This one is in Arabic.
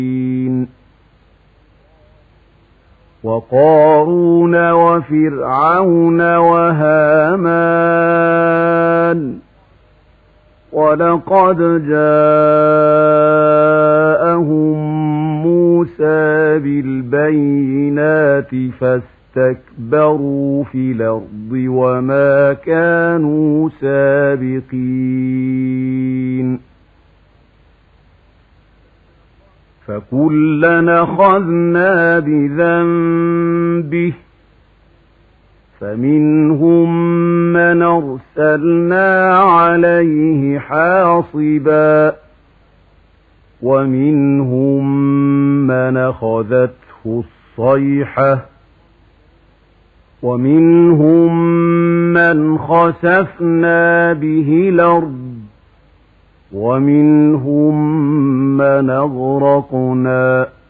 وقارون وفرعون وهامان ولقد جاءهم موسى بالبينات فاستكبروا في الأرض وما كانوا سابقين فكلنا أخذنا بذنبه فمنهم من أرسلنا عليه حاصبا ومنهم من أخذته الصيحة ومنهم من خسفنا به الأرض ومنهم من أغرقنا